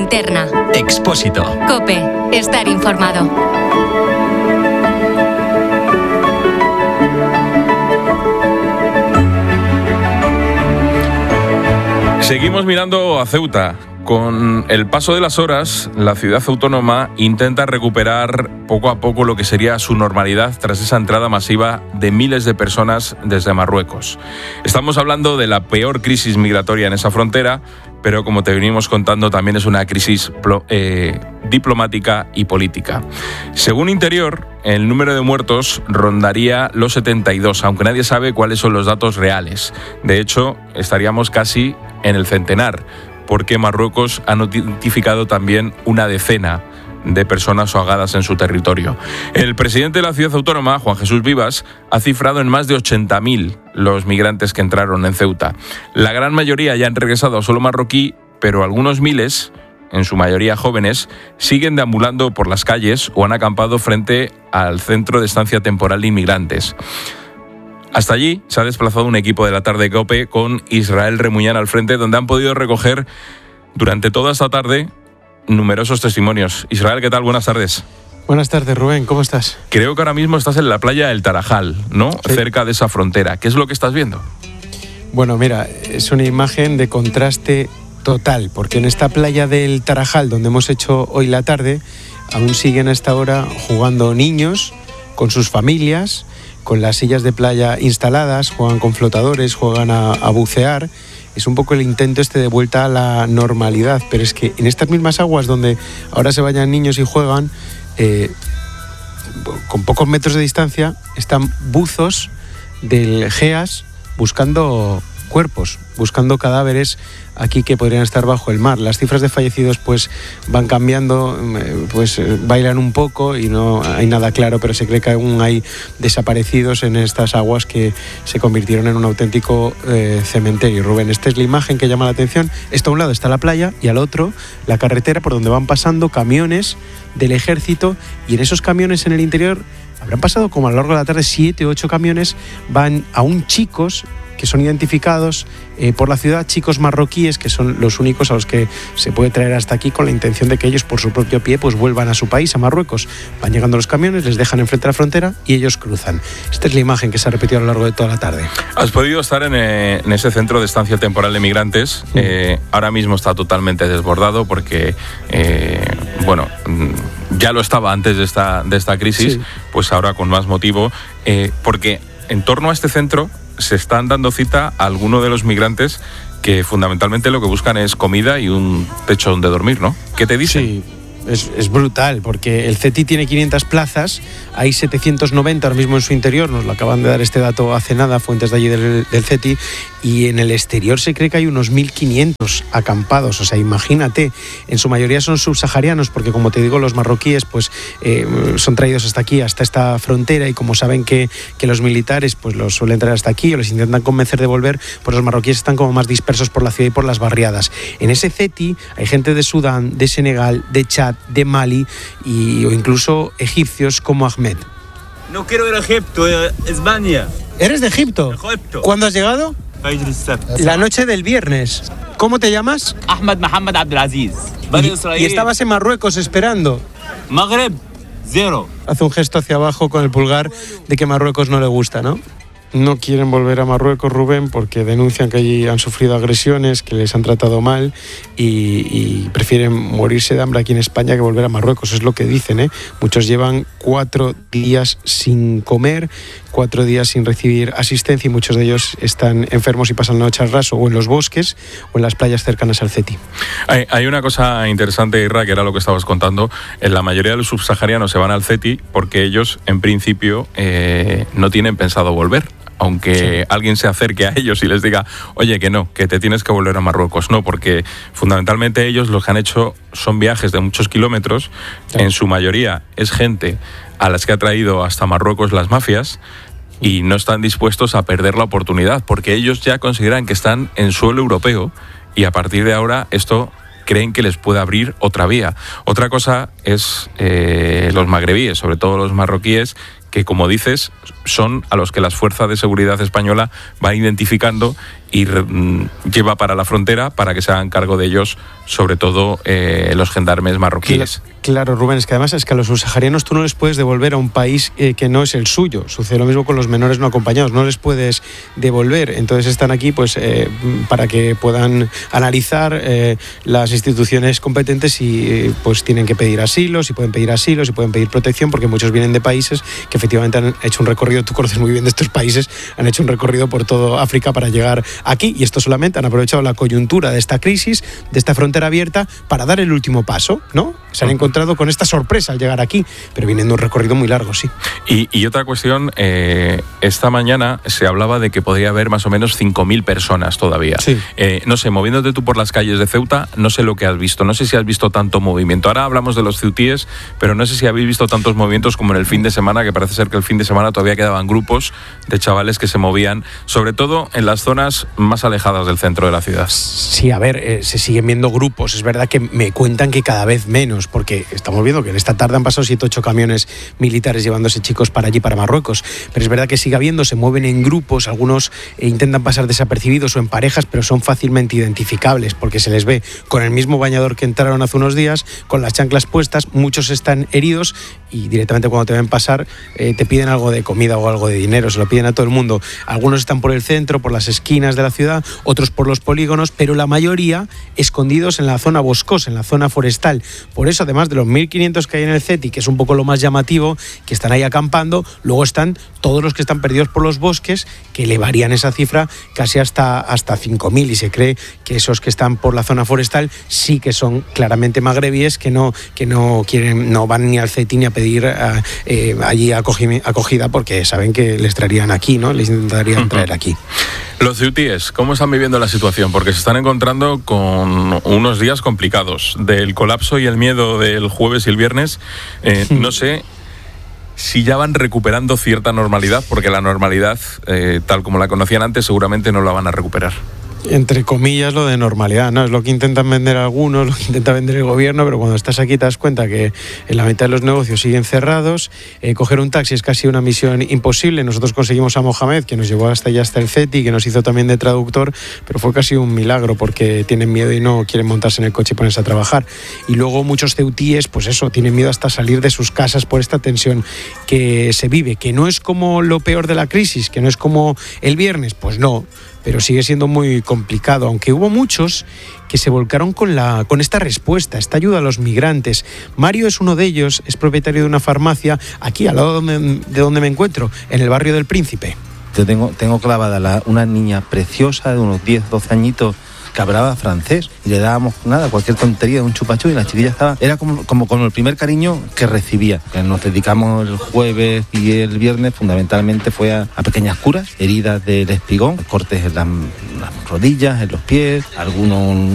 linterna. Expósito. COPE. Estar informado. Seguimos mirando a Ceuta. Con el paso de las horas, la ciudad autónoma intenta recuperar poco a poco lo que sería su normalidad tras esa entrada masiva de miles de personas desde Marruecos. Estamos hablando de la peor crisis migratoria en esa frontera, pero como te venimos contando, también es una crisis diplomática y política. Según Interior, el número de muertos rondaría los 72, aunque nadie sabe cuáles son los datos reales. De hecho, estaríamos casi en el centenar, porque Marruecos ha notificado también una decena de personas ahogadas en su territorio. El presidente de la ciudad autónoma, Juan Jesús Vivas, ha cifrado en más de 80.000 los migrantes que entraron en Ceuta. La gran mayoría ya han regresado a suelo marroquí, pero algunos miles, en su mayoría jóvenes, siguen deambulando por las calles o han acampado frente al centro de estancia temporal de inmigrantes. Hasta allí se ha desplazado un equipo de la tarde COPE con Israel Remuñán al frente, donde han podido recoger durante toda esta tarde numerosos testimonios. Israel, ¿qué tal? Buenas tardes. Buenas tardes, Rubén. ¿Cómo estás? Creo que ahora mismo estás en la playa del Tarajal, ¿no? Sí. Cerca de esa frontera. ¿Qué es lo que estás viendo? Bueno, mira, es una imagen de contraste total, porque en esta playa del Tarajal, donde hemos hecho hoy la tarde, aún siguen a esta hora jugando niños con sus familias, con las sillas de playa instaladas, juegan con flotadores, juegan a bucear. Es un poco el intento de vuelta a la normalidad, pero es que en estas mismas aguas donde ahora se bañan niños y juegan, con pocos metros de distancia, están buzos del GEAS buscando cuerpos, buscando cadáveres aquí que podrían estar bajo el mar. Las cifras de fallecidos pues van cambiando, pues bailan un poco y no hay nada claro, pero se cree que aún hay desaparecidos en estas aguas que se convirtieron en un auténtico cementerio. Rubén, esta es la imagen que llama la atención. Esto a un lado está la playa y al otro la carretera por donde van pasando camiones del ejército, y en esos camiones en el interior habrán pasado como a lo largo de la tarde 7 o 8 camiones, van aún chicos que son identificados por la ciudad, chicos marroquíes que son los únicos a los que se puede traer hasta aquí con la intención de que ellos por su propio pie pues vuelvan a su país, a Marruecos. Van llegando los camiones, les dejan enfrente de la frontera y ellos cruzan. Esta es la imagen que se ha repetido a lo largo de toda la tarde. Has podido estar en ese centro de estancia temporal de migrantes. Ahora mismo está totalmente desbordado porque, ya lo estaba antes de esta crisis, sí. Pues ahora con más motivo, porque en torno a este centro se están dando cita a algunos de los migrantes que fundamentalmente lo que buscan es comida y un techo donde dormir, ¿no? ¿Qué te dicen? Sí. Es brutal, porque el CETI tiene 500 plazas, hay 790 ahora mismo en su interior, nos lo acaban de dar este dato hace nada, fuentes de allí del CETI, y en el exterior se cree que hay unos 1.500 acampados, o sea, imagínate, en su mayoría son subsaharianos, porque como te digo, los marroquíes pues son traídos hasta aquí, hasta esta frontera, y como saben que los militares pues los suelen traer hasta aquí o les intentan convencer de volver, pues los marroquíes están como más dispersos por la ciudad y por las barriadas. En ese CETI hay gente de Sudán, de Senegal, de Chad, de Mali o incluso egipcios como Ahmed. No quiero ir a Egipto, España. ¿Eres de Egipto? Egipto. ¿Cuándo has llegado? La noche del viernes. ¿Cómo te llamas? Ahmed Mohamed Abdelaziz. ¿Y estabas en Marruecos esperando? Magreb, 0. Hace un gesto hacia abajo con el pulgar de que Marruecos no le gusta, ¿no? No quieren volver a Marruecos, Rubén, porque denuncian que allí han sufrido agresiones, que les han tratado mal y prefieren morirse de hambre aquí en España que volver a Marruecos, es lo que dicen, ¿eh? Muchos llevan 4 días sin comer, 4 días sin recibir asistencia, y muchos de ellos están enfermos y pasan la noche al raso o en los bosques o en las playas cercanas al CETI. Hay una cosa interesante, Irra, que era lo que estabas contando. La mayoría de los subsaharianos se van al CETI porque ellos, en principio, no tienen pensado volver. Aunque alguien se acerque a ellos y les diga, oye, que no, que te tienes que volver a Marruecos. No, porque fundamentalmente ellos lo que han hecho son viajes de muchos kilómetros. Sí. En su mayoría es gente a las que ha traído hasta Marruecos las mafias y no están dispuestos a perder la oportunidad porque ellos ya consideran que están en suelo europeo y a partir de ahora esto creen que les puede abrir otra vía. Otra cosa es los magrebíes, sobre todo los marroquíes, que como dices son a los que las fuerzas de seguridad española van identificando y lleva para la frontera para que se hagan cargo de ellos, sobre todo los gendarmes marroquíes. Claro, Rubén, es que además es que a los subsaharianos tú no les puedes devolver a un país que no es el suyo. Sucede lo mismo con los menores no acompañados, no les puedes devolver. Entonces están aquí pues para que puedan analizar las instituciones competentes si pues tienen que pedir asilo, si pueden pedir asilo, si pueden pedir protección, porque muchos vienen de países que efectivamente han hecho un recorrido, tú conoces muy bien de estos países, han hecho un recorrido por todo África para llegar aquí, y estos solamente han aprovechado la coyuntura de esta crisis, de esta frontera abierta, para dar el último paso, ¿no? Se han encontrado con esta sorpresa al llegar aquí, pero vienen de un recorrido muy largo, sí. Y otra cuestión, esta mañana se hablaba de que podría haber más o menos 5.000 personas todavía. Sí. No sé, moviéndote tú por las calles de Ceuta, no sé lo que has visto, no sé si has visto tanto movimiento. Ahora hablamos de los ceutíes, pero no sé si habéis visto tantos movimientos como en el fin de semana, que parece ser que el fin de semana todavía quedaban grupos de chavales que se movían, sobre todo en las zonas más alejadas del centro de la ciudad. Sí, a ver, se siguen viendo grupos. Es verdad que me cuentan que cada vez menos, porque estamos viendo que en esta tarde han pasado 7 o 8 camiones militares llevándose chicos para allí, para Marruecos. Pero es verdad que sigue habiendo, se mueven en grupos, algunos intentan pasar desapercibidos o en parejas, pero son fácilmente identificables porque se les ve con el mismo bañador que entraron hace unos días, con las chanclas puestas, muchos están heridos y directamente cuando te ven pasar te piden algo de comida o algo de dinero, se lo piden a todo el mundo. Algunos están por el centro, por las esquinas de la ciudad, otros por los polígonos, pero la mayoría escondidos en la zona boscosa, en la zona forestal. Por eso, además de los 1.500 que hay en el CETI, que es un poco lo más llamativo, que están ahí acampando, luego están todos los que están perdidos por los bosques, que elevarían esa cifra casi hasta 5.000, y se cree que esos que están por la zona forestal sí que son claramente magrebíes, que no quieren, no van ni al CETI ni a pedir allí acogida, porque saben que les traerían aquí, ¿no? Les intentarían traer aquí. Los ceutíes, ¿cómo están viviendo la situación? Porque se están encontrando con unos días complicados. Del colapso y el miedo del jueves y el viernes, no sé si ya van recuperando cierta normalidad, porque la normalidad, tal como la conocían antes, seguramente no la van a recuperar. Entre comillas, lo de normalidad, ¿no? Es lo que intentan vender algunos, lo que intenta vender el gobierno, pero cuando estás aquí te das cuenta que en la mitad de los negocios siguen cerrados. Coger un taxi es casi una misión imposible. Nosotros conseguimos a Mohamed, que nos llevó hasta el CETI, que nos hizo también de traductor, pero fue casi un milagro porque tienen miedo y no quieren montarse en el coche y ponerse a trabajar. Y luego muchos ceutíes, pues eso, tienen miedo hasta salir de sus casas por esta tensión que se vive, que no es como lo peor de la crisis, que no es como el viernes, pues no, pero sigue siendo muy complicado, aunque hubo muchos que se volcaron con esta respuesta, esta ayuda a los migrantes. Mario es uno de ellos, es propietario de una farmacia aquí al lado de donde me encuentro, en el barrio del Príncipe. Yo tengo clavada una niña preciosa de unos 10, 12 añitos, que hablaba francés, y le dábamos cualquier tontería de un chupachú, y la chiquilla era como con el primer cariño que recibía. Nos dedicamos el jueves y el viernes, fundamentalmente fue a pequeñas curas, heridas del espigón, cortes en las rodillas, en los pies, algunos